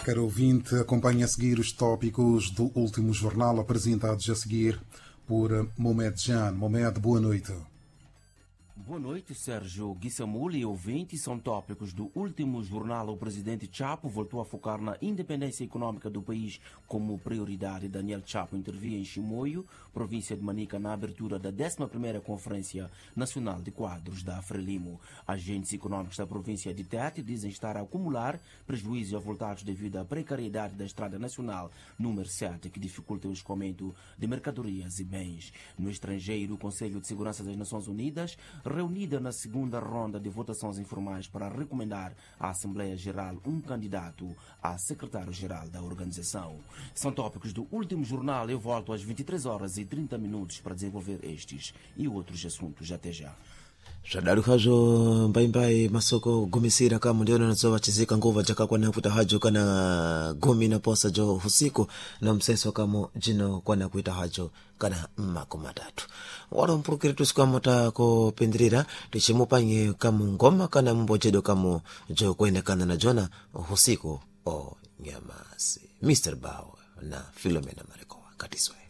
Caro ouvinte, acompanhe a seguir os tópicos do último jornal apresentados a seguir por Mohamed Jan. Mohamed, boa noite. Boa noite, Sérgio Guissamuli e ouvintes. São tópicos do último jornal. O presidente Chapo voltou a focar na independência econômica do país como prioridade. Daniel Chapo intervia em Chimoio, província de Manica, na abertura da 11ª Conferência Nacional de Quadros da Frelimo. Agentes econômicos da província de Tete dizem estar a acumular prejuízos avultados devido à precariedade da Estrada Nacional número 7, que dificulta o escoamento de mercadorias e bens. No estrangeiro, o Conselho de Segurança das Nações Unidas, reunida na segunda ronda de votações informais para recomendar à Assembleia Geral um candidato a secretário-geral da organização. São tópicos do último jornal. Eu volto às 23h30 para desenvolver estes e outros assuntos. Até já. Shadari hajo mbai masoko gumisira kama ndio nazowa chizika nguva jaka kwa nakuta hajo kana gumi na posa jo usiku na mseso kama jino kwa nakuita hajo kana makumatatu wala mpurukiri tusika mota ko pendrira tuchimupanye kama ngoma kana mbojedo kama jo kwenda kana na jona usiku o nyamasi Mr. Bao na Philomena Marikoa katiswe.